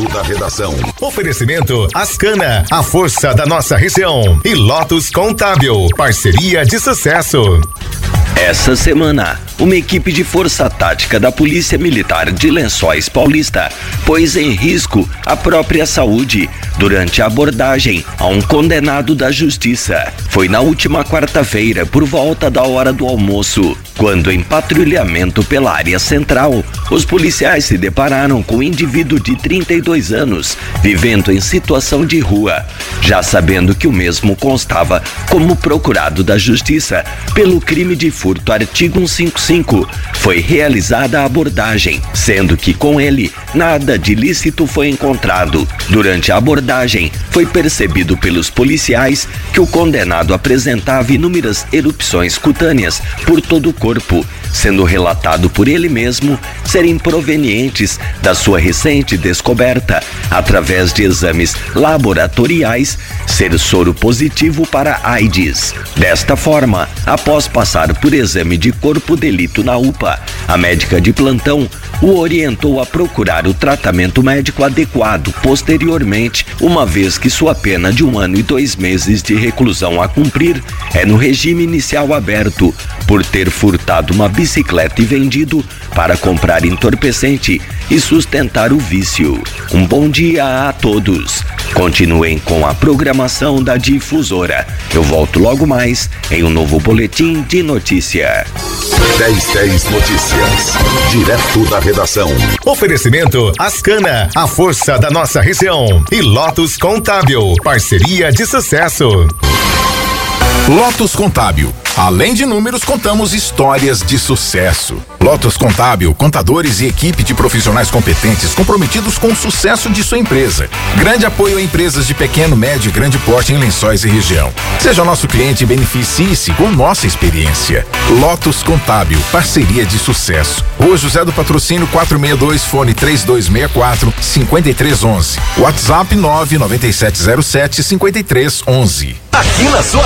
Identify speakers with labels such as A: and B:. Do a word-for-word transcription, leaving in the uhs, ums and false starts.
A: Direto da redação.
B: Oferecimento Ascana, a força da nossa região. E Lotus Contábil, parceria de sucesso.
C: Essa semana, uma equipe de força tática da Polícia Militar de Lençóis Paulista pôs em risco a própria saúde durante a abordagem a um condenado da Justiça. Foi na última quarta-feira, por volta da hora do almoço, quando, em patrulhamento pela área central, os policiais se depararam com um indivíduo de trinta e dois anos, vivendo em situação de rua, já sabendo que o mesmo constava como procurado da Justiça pelo crime de furto artigo cento e cinquenta e cinco. Foi realizada a abordagem, sendo que com ele nada de ilícito foi encontrado. Durante a abordagem, foi percebido pelos policiais que o condenado apresentava inúmeras erupções cutâneas por todo o corpo, sendo relatado por ele mesmo serem provenientes da sua recente descoberta, através de exames laboratoriais, ser soro positivo para AIDS. Desta forma, após passar por exame de corpo de delito na U P A, a médica de plantão o orientou a procurar o tratamento médico adequado posteriormente, uma vez que sua pena de um ano e dois meses de reclusão a cumprir é no regime inicial aberto, por ter furtado uma bicicleta e vendido para comprar entorpecente e sustentar o vício. Um bom dia a todos. Continuem com a programação da Difusora. Eu volto logo mais em um novo boletim de notícia.
A: dez dez Notícias. Direto da redação.
B: Oferecimento Ascana, a força da nossa região. E Lotus Contábil, parceria de sucesso.
D: Lotus Contábil. Além de números, contamos histórias de sucesso. Lotus Contábil, contadores e equipe de profissionais competentes comprometidos com o sucesso de sua empresa. Grande apoio a empresas de pequeno, médio e grande porte em Lençóis e região. Seja nosso cliente e beneficie-se com nossa experiência. Lotus Contábil, parceria de sucesso. Rua José do Patrocínio quatrocentos e sessenta e dois, fone três dois seis quatro, cinco três um um. WhatsApp nove nove sete zero sete, cinco três um um.
E: Aqui na sua